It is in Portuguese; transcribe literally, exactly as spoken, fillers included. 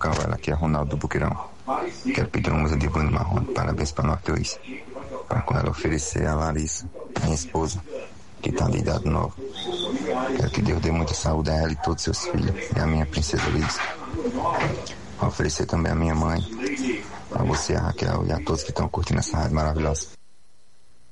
Cavalo, aqui é Ronaldo do Buqueirão. Quero pedir uma música de Bruno Marrone, parabéns para nós dois. Para com ela oferecer a Larissa, minha esposa, que está de idade nova. Quero que Deus dê muita saúde a ela e todos seus filhos, e a minha princesa Liz. Oferecer também a minha mãe, a você, a Raquel, e a todos que estão curtindo essa rádio maravilhosa.